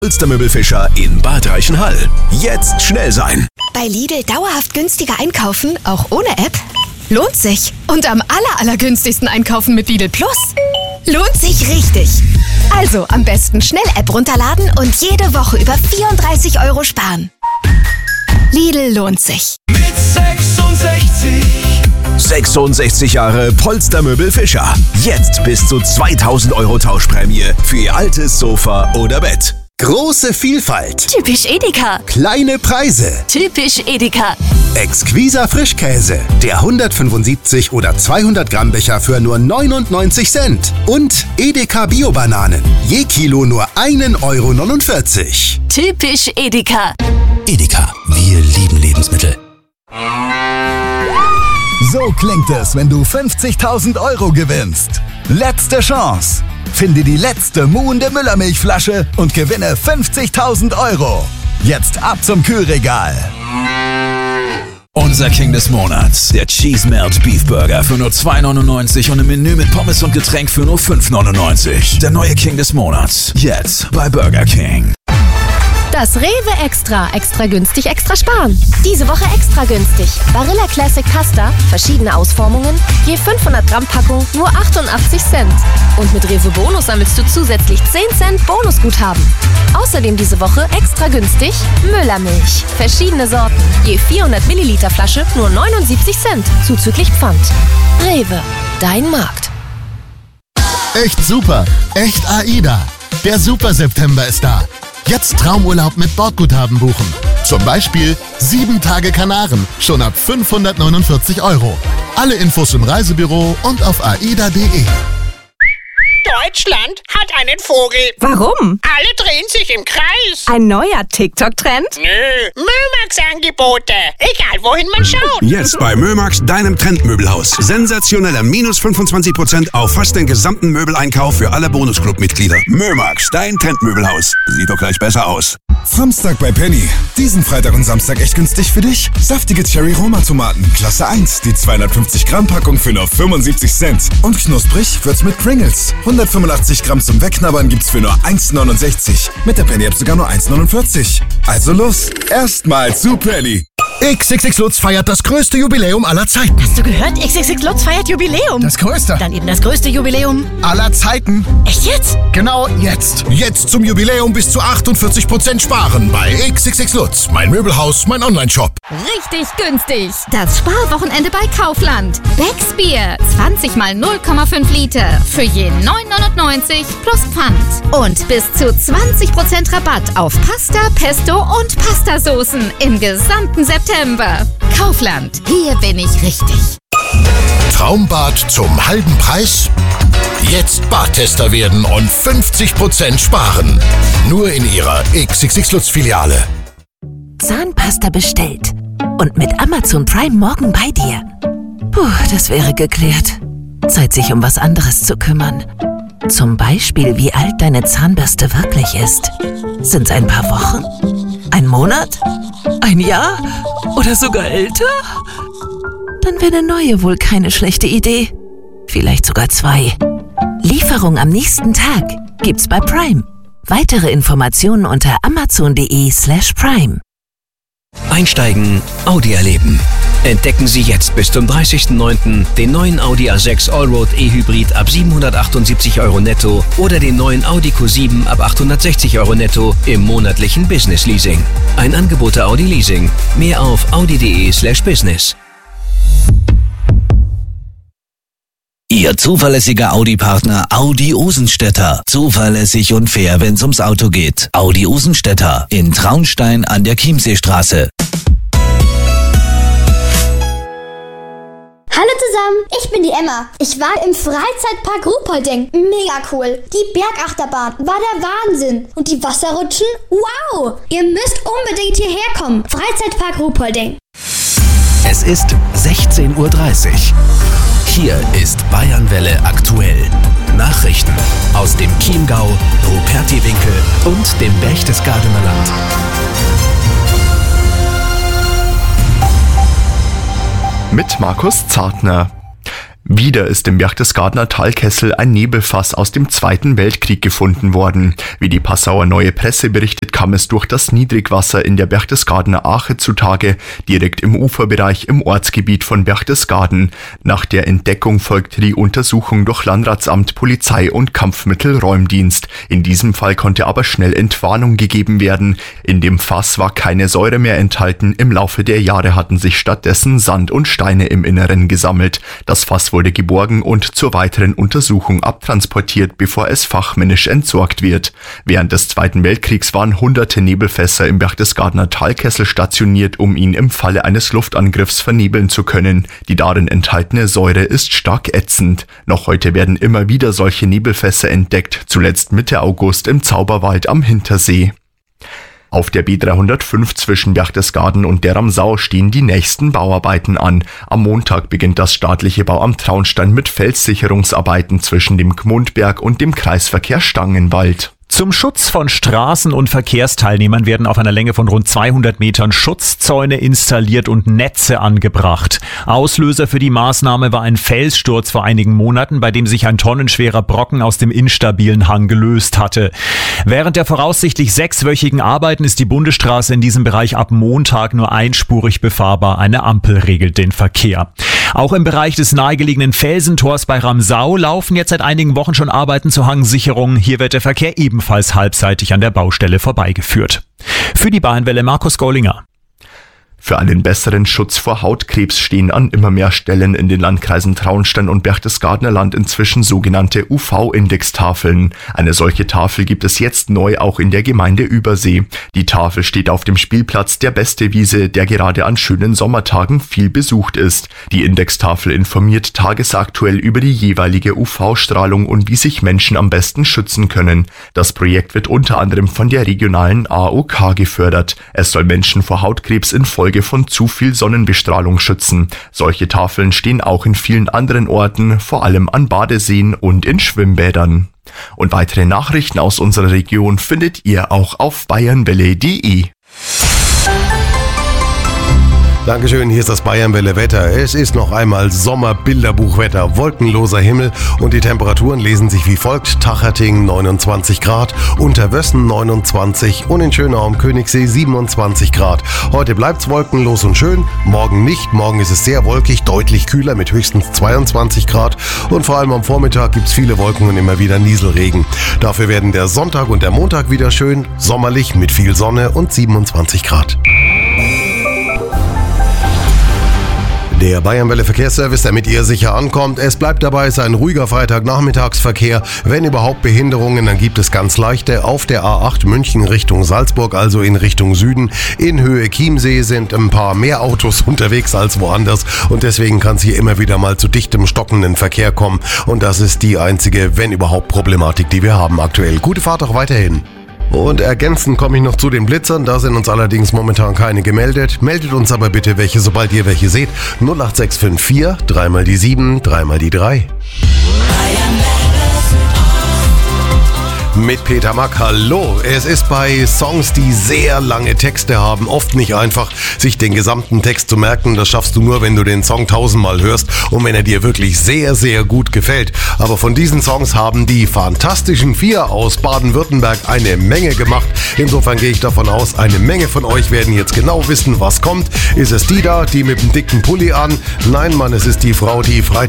Polstermöbelfischer in Bad Reichenhall. Jetzt schnell sein. Bei Lidl dauerhaft günstiger einkaufen, auch ohne App? Lohnt sich. Und am allergünstigsten einkaufen mit Lidl Plus? Lohnt sich richtig. Also am besten schnell App runterladen und jede Woche über 34 € sparen. Lidl lohnt sich. Mit 66. 66 Jahre Polstermöbelfischer. Jetzt bis zu 2000 € Tauschprämie für Ihr altes Sofa oder Bett. Große Vielfalt. Typisch Edeka. Kleine Preise. Typisch Edeka. Exquiser Frischkäse. Der 175 oder 200 Gramm Becher für nur 99 Cent. Und Edeka Bio-Bananen. Je Kilo nur 1,49 €. Typisch Edeka. Edeka, wir lieben Lebensmittel. So klingt es, wenn du 50.000 € gewinnst. Letzte Chance. Finde die letzte muhende Müllermilchflasche und gewinne 50.000 €. Jetzt ab zum Kühlregal. Unser King des Monats, der Cheese Melt Beef Burger für nur 2,99 € und im Menü mit Pommes und Getränk für nur 5,99 €. Der neue King des Monats, jetzt bei Burger King. Das Rewe Extra. Extra günstig, extra sparen. Diese Woche extra günstig. Barilla Classic Pasta, verschiedene Ausformungen, je 500 Gramm Packung, nur 88 Cent. Und mit Rewe Bonus sammelst du zusätzlich 10 Cent Bonusguthaben. Außerdem diese Woche extra günstig Müllermilch. Verschiedene Sorten, je 400 Milliliter Flasche, nur 79 Cent, zuzüglich Pfand. Rewe, dein Markt. Echt super, echt AIDA. Der Super September ist da. Jetzt Traumurlaub mit Bordguthaben buchen. Zum Beispiel 7 Tage Kanaren, schon ab 549 €. Alle Infos im Reisebüro und auf aida.de. Deutschland hat einen Vogel. Warum? Alle drehen sich im Kreis. Ein neuer TikTok-Trend? Nö, Mömax-Angebote. Egal, wohin man schaut. Jetzt bei Mömax, deinem Trendmöbelhaus. Sensationeller minus 25% auf fast den gesamten Möbeleinkauf für alle Bonusclub-Mitglieder. Mömax, dein Trendmöbelhaus. Sieht doch gleich besser aus. Samstag bei Penny. Diesen Freitag und Samstag echt günstig für dich. Saftige Cherry-Roma-Tomaten, Klasse 1. Die 250 Gramm Packung für nur 75 Cent. Und knusprig wird's mit Pringles. 185 Gramm zum Wegknabbern gibt's für nur 1,69. Mit der Penny-App sogar nur 1,49. Also los, erstmal zu Penny. XXX Lutz feiert das größte Jubiläum aller Zeiten. Hast du gehört? XXX Lutz feiert Jubiläum. Das größte. Dann eben das größte Jubiläum aller Zeiten. Echt jetzt? Genau jetzt. Jetzt zum Jubiläum bis zu 48% sparen bei XXX Lutz. Mein Möbelhaus, mein Onlineshop. Richtig günstig. Das Sparwochenende bei Kaufland. Becks Bier, 20 mal 0,5 Liter. Für je 9,99 € plus Pfand. Und bis zu 20% Rabatt auf Pasta, Pesto und Pastasoßen im gesamten September. Kaufland, hier bin ich richtig. Traumbad zum halben Preis? Jetzt Badtester werden und 50% sparen. Nur in Ihrer XXX Lutz Filiale. Zahnpasta bestellt. Und mit Amazon Prime morgen bei dir. Puh, das wäre geklärt. Zeit, sich um was anderes zu kümmern. Zum Beispiel, wie alt deine Zahnbürste wirklich ist. Sind's ein paar Wochen? Ein Monat? Ein Jahr? Oder sogar älter? Dann wäre eine neue wohl keine schlechte Idee. Vielleicht sogar 2. Lieferung am nächsten Tag gibt's bei Prime. Weitere Informationen unter amazon.de/prime. Einsteigen, Audi erleben. Entdecken Sie jetzt bis zum 30.09. den neuen Audi A6 Allroad E-Hybrid ab 778 € netto oder den neuen Audi Q7 ab 860 € netto im monatlichen Business Leasing. Ein Angebot der Audi Leasing. Mehr auf audi.de/business. Ihr zuverlässiger Audi-Partner Audi Osenstädter. Zuverlässig und fair, wenn's ums Auto geht. Audi Osenstädter in Traunstein an der Chiemseestraße. Hallo zusammen, ich bin die Emma. Ich war im Freizeitpark Ruhpolding. Mega cool. Die Bergachterbahn war der Wahnsinn. Und die Wasserrutschen? Wow! Ihr müsst unbedingt hierher kommen. Freizeitpark Ruhpolding. Es ist 16:30 Uhr. Hier ist Bayernwelle aktuell. Nachrichten aus dem Chiemgau, Rupertiwinkel und dem Berchtesgadener Land. Mit Markus Zartner. Wieder ist im Berchtesgadener Talkessel ein Nebelfass aus dem Zweiten Weltkrieg gefunden worden. Wie die Passauer Neue Presse berichtet, kam es durch das Niedrigwasser in der Berchtesgadener Ache zutage, direkt im Uferbereich im Ortsgebiet von Berchtesgaden. Nach der Entdeckung folgte die Untersuchung durch Landratsamt, Polizei und Kampfmittelräumdienst. In diesem Fall konnte aber schnell Entwarnung gegeben werden. In dem Fass war keine Säure mehr enthalten. Im Laufe der Jahre hatten sich stattdessen Sand und Steine im Inneren gesammelt. Das Fass wurde geborgen und zur weiteren Untersuchung abtransportiert, bevor es fachmännisch entsorgt wird. Während des Zweiten Weltkriegs waren hunderte Nebelfässer im Berchtesgadener Talkessel stationiert, um ihn im Falle eines Luftangriffs vernebeln zu können. Die darin enthaltene Säure ist stark ätzend. Noch heute werden immer wieder solche Nebelfässer entdeckt, zuletzt Mitte August im Zauberwald am Hintersee. Auf der B305 zwischen Berchtesgaden und der Ramsau stehen die nächsten Bauarbeiten an. Am Montag beginnt das staatliche Bauamt Traunstein mit Felssicherungsarbeiten zwischen dem Gmundberg und dem Kreisverkehr Stangenwald. Zum Schutz von Straßen- und Verkehrsteilnehmern werden auf einer Länge von rund 200 Metern Schutzzäune installiert und Netze angebracht. Auslöser für die Maßnahme war ein Felssturz vor einigen Monaten, bei dem sich ein tonnenschwerer Brocken aus dem instabilen Hang gelöst hatte. Während der voraussichtlich 6-wöchigen Arbeiten ist die Bundesstraße in diesem Bereich ab Montag nur einspurig befahrbar. Eine Ampel regelt den Verkehr. Auch im Bereich des nahegelegenen Felsentors bei Ramsau laufen jetzt seit einigen Wochen schon Arbeiten zur Hangsicherung. Hier wird der Verkehr ebenfalls halbseitig an der Baustelle vorbeigeführt. Für die Bayernwelle Markus Gollinger. Für einen besseren Schutz vor Hautkrebs stehen an immer mehr Stellen in den Landkreisen Traunstein und Berchtesgadener Land inzwischen sogenannte UV-Indextafeln. Eine solche Tafel gibt es jetzt neu auch in der Gemeinde Übersee. Die Tafel steht auf dem Spielplatz der Beste Wiese, der gerade an schönen Sommertagen viel besucht ist. Die Indextafel informiert tagesaktuell über die jeweilige UV-Strahlung und wie sich Menschen am besten schützen können. Das Projekt wird unter anderem von der regionalen AOK gefördert. Es soll Menschen vor Hautkrebs infolge von zu viel Sonnenbestrahlung schützen. Solche Tafeln stehen auch in vielen anderen Orten, vor allem an Badeseen und in Schwimmbädern. Und weitere Nachrichten aus unserer Region findet ihr auch auf bayernwelle.de. Dankeschön, hier ist das Bayernwelle-Wetter. Es ist noch einmal Sommerbilderbuchwetter, wolkenloser Himmel und die Temperaturen lesen sich wie folgt. Tacherting 29 Grad, Unterwössen 29 und in Schönau am Königssee 27 Grad. Heute bleibt's wolkenlos und schön, morgen nicht. Morgen ist es sehr wolkig, deutlich kühler mit höchstens 22 Grad und vor allem am Vormittag gibt's viele Wolken und immer wieder Nieselregen. Dafür werden der Sonntag und der Montag wieder schön, sommerlich mit viel Sonne und 27 Grad. Der Bayernwelle Verkehrsservice, damit ihr sicher ankommt. Es bleibt dabei, es ist ein ruhiger Freitagnachmittagsverkehr. Wenn überhaupt Behinderungen, dann gibt es ganz leichte. Auf der A8 München Richtung Salzburg, also in Richtung Süden. In Höhe Chiemsee sind ein paar mehr Autos unterwegs als woanders. Und deswegen kann es hier immer wieder mal zu dichtem, stockenden Verkehr kommen. Und das ist die einzige, wenn überhaupt, Problematik, die wir haben aktuell. Gute Fahrt auch weiterhin. Und ergänzend komme ich noch zu den Blitzern, da sind uns allerdings momentan keine gemeldet. Meldet uns aber bitte welche, sobald ihr welche seht. 08654, 3 mal die 7, 3 mal die 3. Mit Peter Mack, hallo. Es ist bei Songs, die sehr lange Texte haben, oft nicht einfach, sich den gesamten Text zu merken. Das schaffst du nur, wenn du den Song 1000-mal hörst und wenn er dir wirklich sehr, sehr gut gefällt. Aber von diesen Songs haben die Fantastischen Vier aus Baden-Württemberg eine Menge gemacht. Insofern gehe ich davon aus, eine Menge von euch werden jetzt genau wissen, was kommt. Ist es die da, die mit dem dicken Pulli an? Nein, Mann, es ist die Frau, die Freitag